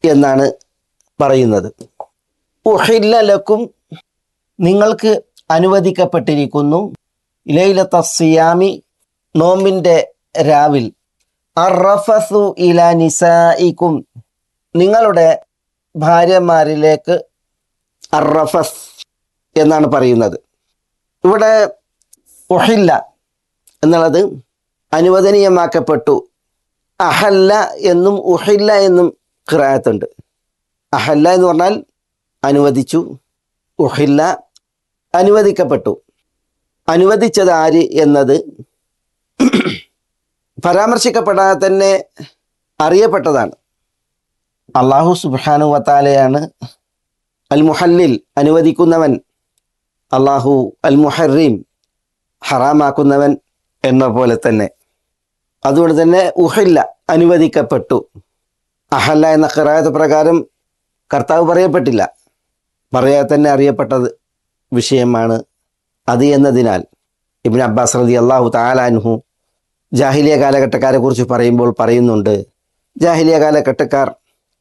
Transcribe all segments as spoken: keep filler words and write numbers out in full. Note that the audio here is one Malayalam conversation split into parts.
എന്നാണ് പറയുന്നത്. ഉഹില്ല ലക്കും, നിങ്ങൾക്ക് അനുവദിക്കപ്പെട്ടിരിക്കുന്നു, ലൈലത്ത സിയാമി, നോമ്പിൻ്റെ രാവിൽ, അർറഫസു ഇല നിസായിക്കും, നിങ്ങളുടെ ഭാര്യമാരിലേക്ക് അർറഫസ് എന്നാണ് പറയുന്നത്. ഇവിടെ ഉഹില്ല എന്നുള്ളത് അനുവദനീയമാക്കപ്പെട്ടു. അഹല്ല എന്നും ഉഹില്ല എന്നും ഖിറാഅത്തുണ്ട്. അഹല്ല എന്ന് പറഞ്ഞാൽ അനുവദിച്ചു, ഉഹില്ല അനുവദിക്കപ്പെട്ടു. അനുവദിച്ചത് ആര് എന്നത് പരാമർശിക്കപ്പെടാതെ തന്നെ അറിയപ്പെട്ടതാണ്. അള്ളാഹു സുബ്ഹാനഹു വതആലയാണ് അൽ മുഹല്ലിൽ, അനുവദിക്കുന്നവൻ, അള്ളാഹു അൽ മുഹർറിം, ഹറാമാക്കുന്നവൻ എന്ന പോലെ തന്നെ. അതുകൊണ്ട് തന്നെ ഉഹില്ല അനുവദിക്കപ്പെട്ടു. അഹല്ല എന്ന ഖിറാഅത്ത് പ്രകാരം കർത്താവ് പറയപ്പെട്ടില്ല, പറയാതെ തന്നെ അറിയപ്പെട്ടത് വിഷയമാണ് അത് എന്നതിനാൽ ഇബ്നു അബ്ബാസ് റളിയല്ലാഹു തആല അൻഹു ജാഹിലിയ കാലഘട്ടക്കാരെ കുറിച്ച് പറയുമ്പോൾ പറയുന്നുണ്ട്, ജാഹിലിയ കാലഘട്ടക്കാർ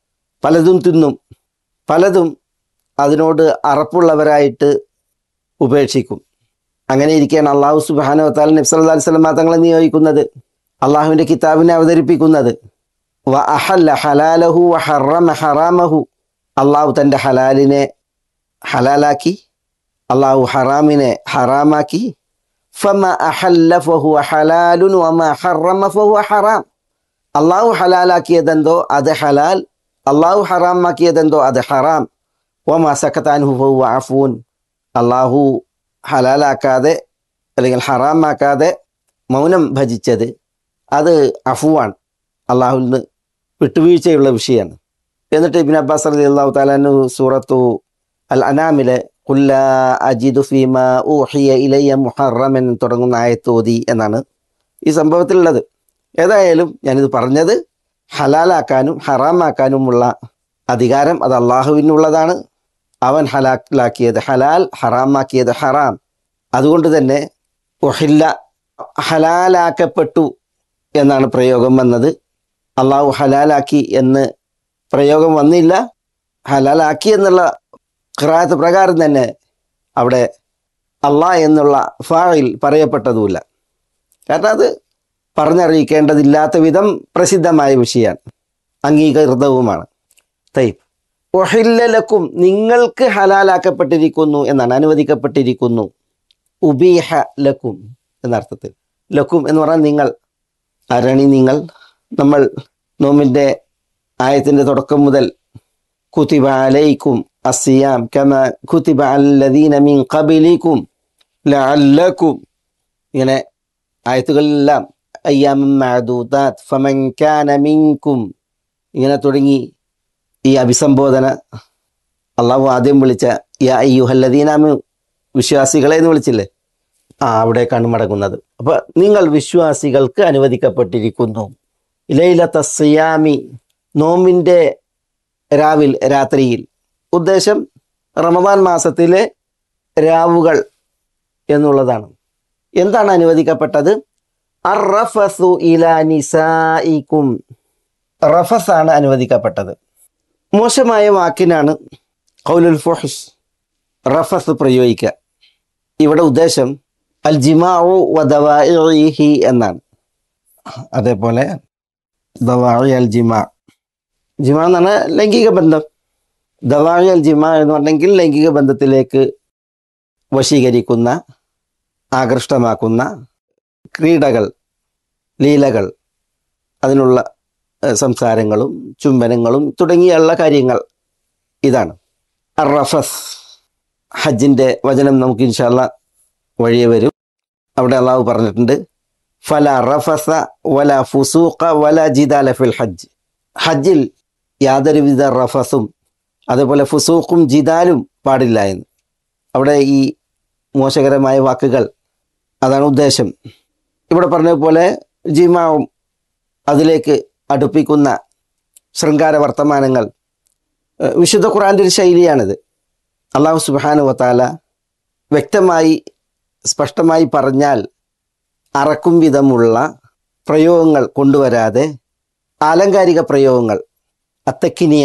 പലതും തിന്നും, പലതും അതിനോട് അറപ്പുള്ളവരായിട്ട് ഉപേക്ഷിക്കും. അങ്ങനെ ഇരിക്കുകയാണ് അള്ളാഹു സുബ്ഹാനഹു വതആല നബി സല്ലല്ലാഹു അലൈഹി വസല്ലം തങ്ങളെ നിയോഗിക്കുന്നത്, അള്ളാഹുവിൻ്റെ കിതാബിനെ അവതരിപ്പിക്കുന്നത്. വ അഹല്ല ഹലാലഹു വ ഹറമ ഹറാമഹു, അള്ളാഹു തൻ്റെ ഹലാലിനെ ഹലാലാക്കി, അള്ളാഹു ഹറാമിനെ ഹറാമാക്കി. ഫമ അഹല്ല ഫഹുവ ഹലാലുൻ വമ ഹറമ ഫഹുവ ഹറാം, അള്ളാഹു ഹലാലാക്കിയതെന്തോ അത് ഹലാൽ, അള്ളാഹു ഹറാമാക്കിയതെന്തോ അത് ഹറാം. വമ സകത അൻഹു ഫഹുവ അഫൂൻ, അള്ളാഹു ഹലാലാക്കാതെ അല്ലെങ്കിൽ ഹറാമാക്കാതെ മൗനം ഭജിച്ചത് അത് അഫുവാണ്, അള്ളാഹുവിൽ നിന്ന് വിട്ടുവീഴ്ചയുള്ള വിഷയമാണ്. എന്നിട്ട് ഇബ്നു അബ്ബാസ് റളിയല്ലാഹു തആല അൻഹു സൂറത്തു അൽ അനാമിലെ ഖുൽ ലാ അജിദു ഫീമാ ഊഹിയ ഇലയ്യ മുഹറമൻ തുടങ്ങുന്ന ആയത്ത് ഓതി എന്നാണ് ഈ സംഭവത്തിലുള്ളത്. ഏതായാലും ഞാനിത് പറഞ്ഞത് ഹലാലാക്കാനും ഹറാമാക്കാനുമുള്ള അധികാരം അത് അള്ളാഹുവിനുള്ളതാണ്. അവൻ ഹലാലാക്കിയത് ഹലാൽ, ഹറാമാക്കിയത് ഹറാം. അതുകൊണ്ട് തന്നെ ഉഹില്ല ഹലാലാക്കപ്പെട്ടു എന്നാണ് പ്രയോഗം വന്നത്. അള്ളാഹു ഹലാലാക്കി എന്ന് പ്രയോഗം വന്നില്ല. ഹലാലാക്കി എന്നുള്ള ഖിറാഅത്ത് പ്രകാരം തന്നെ അവിടെ അള്ളാഹ് എന്നുള്ള ഫാഇൽ പറയപ്പെട്ടതുമില്ല. കാരണം അത് പറഞ്ഞറിയിക്കേണ്ടതില്ലാത്ത വിധം പ്രസിദ്ധമായ വിഷയമാണ്, അംഗീകൃതവുമാണ്. തയ്യിബ്, ഉഹില്ല ലക്കും, നിങ്ങൾക്ക് ഹലാലാക്കപ്പെട്ടിരിക്കുന്നു എന്നാണ്, അനുവദിക്കപ്പെട്ടിരിക്കുന്നു. ഉബീഹ ലക്കും എന്നർത്ഥത്തിൽ. ലക്കും എന്ന് പറഞ്ഞാൽ നിങ്ങൾ, ആരാണി നിങ്ങൾ? നമ്മൾ നോമിൻ്റെ ആയത്തിൻ്റെ തുടക്കം മുതൽ കുതിബ അലൈക്കും അസ്സിയാം കമാ കുതിബ അല്ലദീന മിൻ ഖബലിക്കും ലഅല്ലക്കും, ഇങ്ങനെ ആയത്തുകളെല്ലാം അയ്യാമൻ മഅദൂദാത്ത് ഫമൻ കാന മിൻകും, ഇങ്ങനെ തുടങ്ങി ഈ അഭിസംബോധന അള്ളാഹു ആദ്യം വിളിച്ച യാ അയ്യുഹല്ലദീന ആമനൂ, വിശ്വാസികളെ എന്ന് വിളിച്ചില്ലേ, ആ അവിടേക്കാണ് മടങ്ങുന്നത്. അപ്പോൾ നിങ്ങൾ വിശ്വാസികൾക്ക് അനുവദിക്കപ്പെട്ടിരിക്കുന്നു. ലൈലത്ത സിയാമി, നോമ്പിൻ്റെ രാവിൽ, രാത്രിയിൽ. ഉദ്ദേശം റമദാൻ മാസത്തിലെ രാവുകൾ എന്നുള്ളതാണ്. എന്താണ് അനുവദിക്കപ്പെട്ടത്? അർറഫസു ഇലാ നിസായിക്കും, റഫസാണ് അനുവദിക്കപ്പെട്ടത്. മോശമായ വാക്കിനാണ് ഖൗലുൽ ഫുഹ്ഷ്, റഫസ് പ്രയോഗിക്കുക. ഇവിടെ ഉദ്ദേശം അൽ ജിമാഉ വ ദവാഇഇഹി എന്നാണ്. അതേപോലെ ദവാഇ അൽ ജിമാ, ജിമാ എന്ന് പറഞ്ഞാൽ ലൈംഗിക ബന്ധം. ദവാഇ അൽ ജിമാ എന്ന് പറഞ്ഞെങ്കിൽ ലൈംഗിക ബന്ധത്തിലേക്ക് വശീകരിക്കുന്ന, ആകൃഷ്ടമാക്കുന്ന ക്രീഡകൾ, ലീലകൾ, അതിനുള്ള സംസാരങ്ങളും ചുംബനങ്ങളും തുടങ്ങിയുള്ള കാര്യങ്ങൾ, ഇതാണ് അർ-റഫസ്. ഹജ്ജിൻ്റെ വചനം നമുക്ക് ഇൻഷാ അല്ലാഹ് വഴിയെ വരും. അവിടെ അള്ളാഹു പറഞ്ഞിട്ടുണ്ട്, ഫല റഫസ വല ഫുസൂഖ വല ജിദാല ഫിൽ ഹജ്ജ്, ഹജ്ജിൽ യാതൊരുവിധ റഫസും അതേപോലെ ഫുസൂഖും ജിദാലും പാടില്ല എന്ന്. അവിടെ ഈ മോശകരമായ വാക്കുകൾ, അതാണ് ഉദ്ദേശം. ഇവിടെ പറഞ്ഞതുപോലെ ജിമാവും അതിലേക്ക് അടുപ്പിക്കുന്ന ശൃംഗാര വർത്തമാനങ്ങൾ, വിശുദ്ധ ഖുർആൻ്റെ ഒരു ശൈലിയാണിത്. അള്ളാഹു സുബ്ഹാനഹു വ തആല വ്യക്തമായി സ്പഷ്ടമായി പറഞ്ഞാൽ അറക്കും വിധമുള്ള പ്രയോഗങ്ങൾ കൊണ്ടുവരാതെ ആലങ്കാരിക പ്രയോഗങ്ങൾ, അത്തക്കിനിയ